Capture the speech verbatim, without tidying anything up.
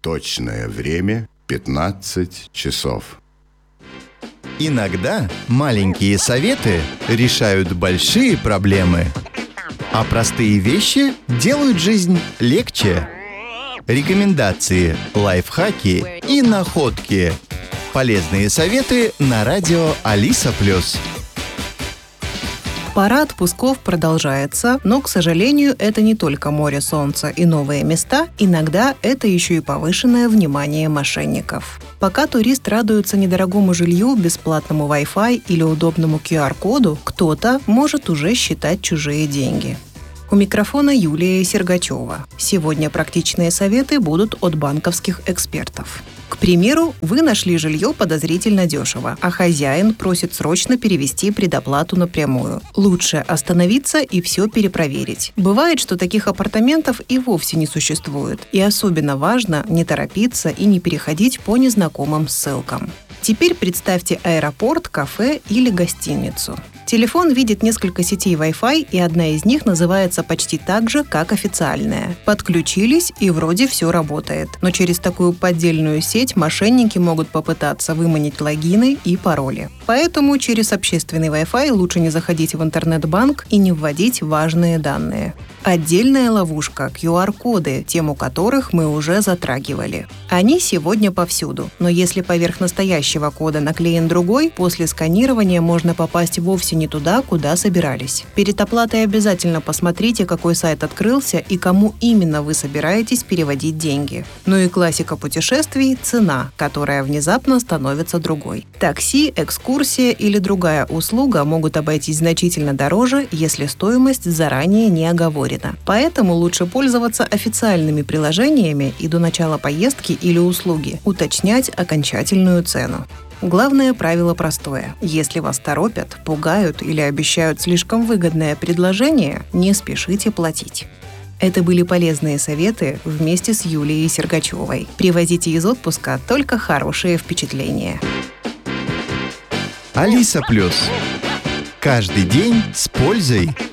Точное время пятнадцать часов. Иногда маленькие советы решают большие проблемы, а простые вещи делают жизнь легче. Рекомендации, лайфхаки и находки. Полезные советы на радио Алиса Плюс. Пора отпусков продолжается, но, к сожалению, это не только море солнца и новые места, иногда это еще и повышенное внимание мошенников. Пока турист радуется недорогому жилью, бесплатному Wi-Fi или удобному ку ар-коду, кто-то может уже считать чужие деньги. У микрофона Юлия Сергачева. Сегодня практичные советы будут от банковских экспертов. К примеру, вы нашли жилье подозрительно дешево, а хозяин просит срочно перевести предоплату напрямую. Лучше остановиться и все перепроверить. Бывает, что таких апартаментов и вовсе не существует. И особенно важно не торопиться и не переходить по незнакомым ссылкам. Теперь представьте аэропорт, кафе или гостиницу. Телефон видит несколько сетей Wi-Fi, и одна из них называется почти так же, как официальная. Подключились, и вроде все работает. Но через такую поддельную сеть мошенники могут попытаться выманить логины и пароли. Поэтому через общественный Wi-Fi лучше не заходить в интернет-банк и не вводить важные данные. Отдельная ловушка – ку ар-коды, тему которых мы уже затрагивали. Они сегодня повсюду, но если поверх настоящего кода наклеен другой, после сканирования можно попасть вовсе не туда, куда собирались. Перед оплатой обязательно посмотрите, какой сайт открылся и кому именно вы собираетесь переводить деньги. Ну и классика путешествий – цена, которая внезапно становится другой. Такси, экскурсия или другая услуга могут обойтись значительно дороже, если стоимость заранее не оговорена. Поэтому лучше пользоваться официальными приложениями и до начала поездки или услуги уточнять окончательную цену. Главное правило простое. Если вас торопят, пугают или обещают слишком выгодное предложение, не спешите платить. Это были полезные советы вместе с Юлией Сергачевой. Привозите из отпуска только хорошие впечатления. Алиса Плюс. Каждый день с пользой.